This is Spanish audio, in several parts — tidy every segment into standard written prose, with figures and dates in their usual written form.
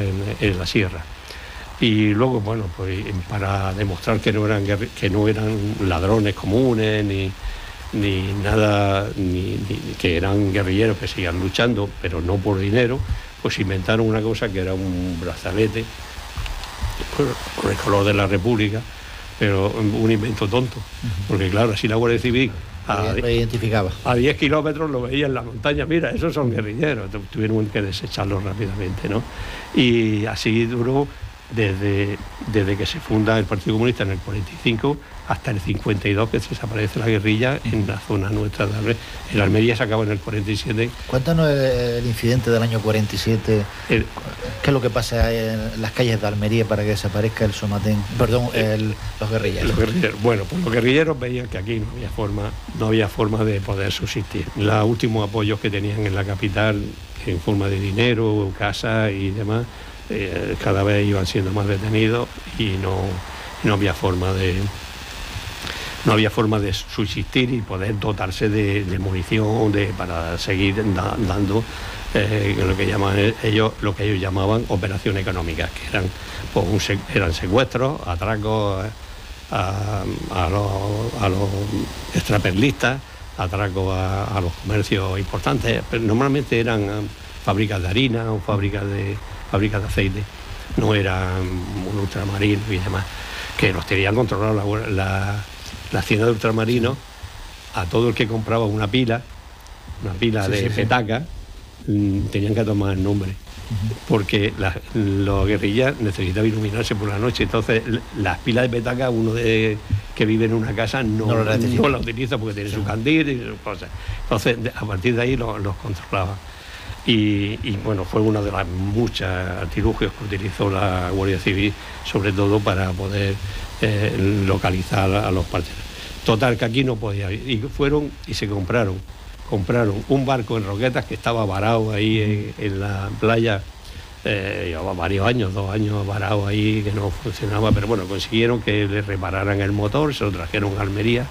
en la sierra. Y luego, bueno, pues para demostrar que no eran ladrones comunes, ni nada, ni que eran guerrilleros que seguían luchando, pero no por dinero, pues inventaron una cosa que era un brazalete con el color de la República, pero un invento tonto, porque claro, así la Guardia Civil lo identificaba. A 10 kilómetros lo veía en la montaña, mira, esos son guerrilleros, tuvieron que desecharlo rápidamente, ¿no? Y así duró desde que se funda el Partido Comunista en el 45 hasta el 52, que se desaparece la guerrilla en la zona nuestra de Almería. En Almería se acaba en el 47. Cuéntanos el incidente del año 47. ¿Qué es lo que pasa en las calles de Almería para que desaparezca el somatén? Perdón, los guerrilleros. Los guerrilleros. Bueno, pues los guerrilleros veían que aquí no había forma de poder subsistir. Los últimos apoyos que tenían en la capital, en forma de dinero, casa y demás, cada vez iban siendo más detenidos y no había forma de subsistir y poder dotarse de munición para seguir dando lo que ellos llamaban operaciones económicas, que eran secuestros, atracos a los extraperlistas, atracos a los comercios importantes, pero normalmente eran fábricas de harina o fábricas de aceite, no eran un ultramarino y demás, que los tenían controlado la hacienda de ultramarinos. A todo el que compraba una pila de petaca, tenían que tomar el nombre, porque los guerrillas necesitaban iluminarse por la noche, entonces las pilas de petaca que vive en una casa no la utiliza porque tiene su candil y sus cosas, entonces a partir de ahí los controlaban. Y bueno, fue una de las muchas artilugios que utilizó la Guardia Civil, sobre todo para poder localizar a los partidarios. Total, que aquí no podía ir. Y fueron y se compraron un barco en Roquetas que estaba varado ahí en la playa, llevaba varios años, 2 años varado ahí, que no funcionaba, pero bueno, consiguieron que le repararan el motor, se lo trajeron a Almería,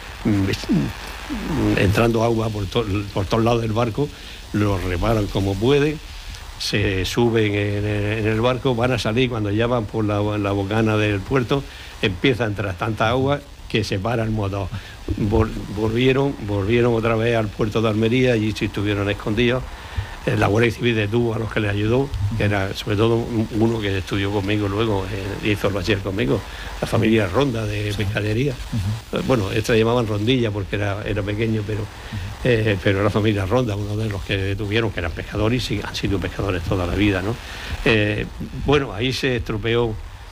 entrando agua por todos lados del barco, lo reparan como pueden, se suben en el barco, van a salir, cuando ya van por la bocana del puerto, empieza a entrar tanta agua que se para el motor. Volvieron otra vez al puerto de Almería, allí sí estuvieron escondidos. La Guardia Civil detuvo a los que le ayudó, que era sobre todo uno que estudió conmigo luego, hizo el bachiller conmigo, la familia Ronda de pescadería. Bueno, estos llamaban Rondilla porque era pequeño, pero la familia Ronda, uno de los que detuvieron, que eran pescadores y han sido pescadores toda la vida, ¿no? Bueno, ahí se estropeó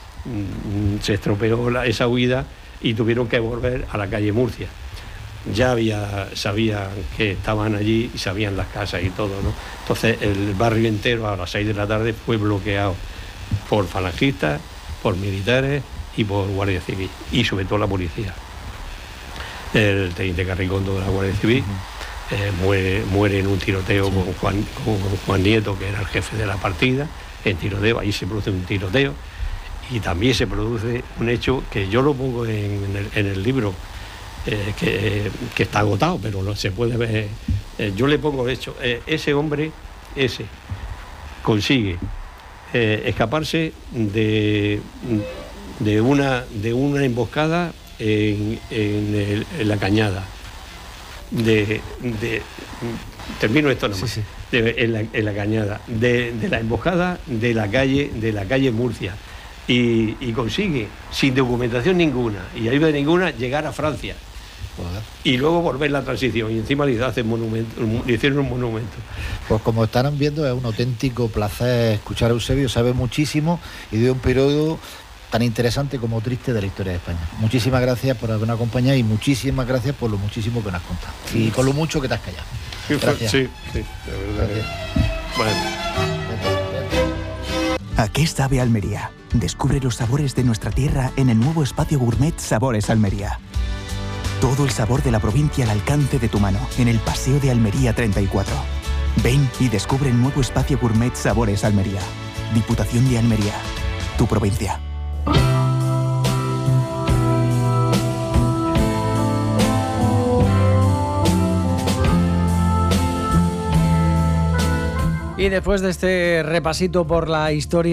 esa huida y tuvieron que volver a la calle Murcia. Ya sabían que estaban allí y sabían las casas y todo, ¿no? Entonces el barrio entero a las 6 de la tarde fue bloqueado por falangistas, por militares y por Guardia Civil, y sobre todo la policía. El teniente Carricondo de la Guardia Civil muere en un tiroteo con Juan Nieto, que era el jefe de la partida, en tiroteo. Ahí se produce un tiroteo y también se produce un hecho que yo lo pongo en el libro, que está agotado, pero no se puede ver. Yo le pongo hecho, ese hombre consigue escaparse de una emboscada en la Cañada. Termino esto nomás. Sí. En la Cañada, de la emboscada de la calle Murcia, y consigue, sin documentación ninguna y ayuda ninguna, llegar a Francia. Y luego volver la transición, y encima le hicieron un monumento. Pues como estarán viendo, es un auténtico placer escuchar a Eusebio, sabe muchísimo y de un periodo tan interesante como triste de la historia de España. Muchísimas gracias por habernos acompañado y muchísimas gracias por lo muchísimo que nos has contado y con lo mucho que te has callado. Gracias. Sí, de verdad. Bueno. ¿A qué sabe Almería? Descubre los sabores de nuestra tierra en el nuevo espacio gourmet Sabores Almería. Todo el sabor de la provincia al alcance de tu mano, en el Paseo de Almería 34. Ven y descubre el nuevo espacio gourmet Sabores Almería. Diputación de Almería, tu provincia. Y después de este repasito por la historia